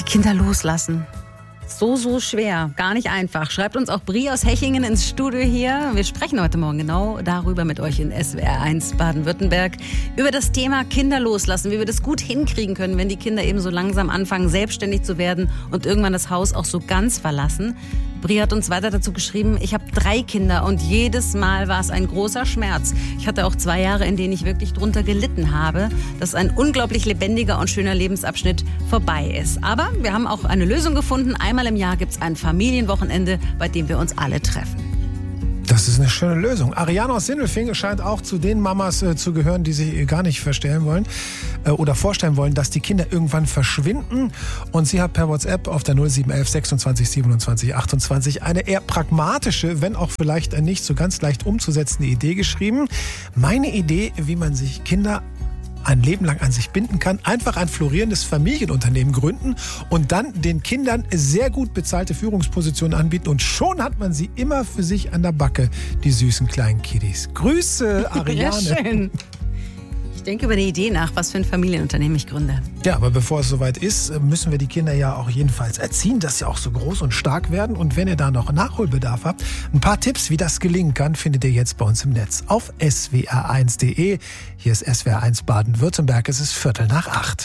Kinder loslassen. So schwer, gar nicht einfach. Schreibt uns auch Brie aus Hechingen ins Studio hier. Wir sprechen heute Morgen genau darüber mit euch in SWR1 Baden-Württemberg. Über das Thema Kinder loslassen, wie wir das gut hinkriegen können, wenn die Kinder eben so langsam anfangen, selbstständig zu werden und irgendwann das Haus auch so ganz verlassen. Brie hat uns weiter dazu geschrieben, ich habe 3 Kinder und jedes Mal war es ein großer Schmerz. Ich hatte auch 2 Jahre, in denen ich wirklich drunter gelitten habe, dass ein unglaublich lebendiger und schöner Lebensabschnitt vorbei ist. Aber wir haben auch eine Lösung gefunden. Einmal im Jahr gibt es ein Familienwochenende, bei dem wir uns alle treffen. Das ist eine schöne Lösung. Ariane aus Sindelfingen scheint auch zu den Mamas zu gehören, die sich gar nicht vorstellen wollen, dass die Kinder irgendwann verschwinden. Und sie hat per WhatsApp auf der 0711 26 27 28 eine eher pragmatische, wenn auch vielleicht nicht so ganz leicht umzusetzende Idee geschrieben. Meine Idee, wie man sich Kinder ein Leben lang an sich binden kann, einfach ein florierendes Familienunternehmen gründen und dann den Kindern sehr gut bezahlte Führungspositionen anbieten und schon hat man sie immer für sich an der Backe, die süßen kleinen Kiddies. Grüße, Ariane. Ja, schön. Ich denke über die Idee nach, was für ein Familienunternehmen ich gründe. Ja, aber bevor es soweit ist, müssen wir die Kinder ja auch jedenfalls erziehen, dass sie auch so groß und stark werden. Und wenn ihr da noch Nachholbedarf habt, ein paar Tipps, wie das gelingen kann, findet ihr jetzt bei uns im Netz auf swr1.de. Hier ist SWR1 Baden-Württemberg, es ist 7:45.